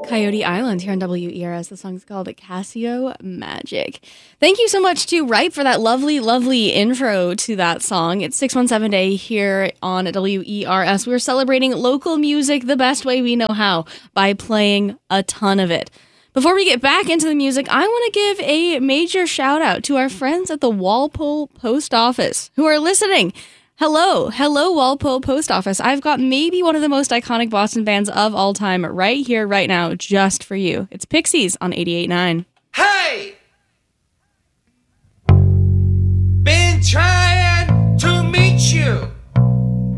Coyote Island here on WERS. The song's called Casio Magic. Thank you so much to Ripe for that lovely, lovely intro to that song. It's 617 Day here on WERS. We're celebrating local music the best way we know how, by playing a ton of it. Before we get back into the music, I want to give a major shout out to our friends at the Walpole Post Office who are listening. Hello, Walpole Post Office. I've got maybe one of the most iconic Boston bands of all time right here, right now, just for you. It's Pixies on 88.9. Hey! Been trying to meet you.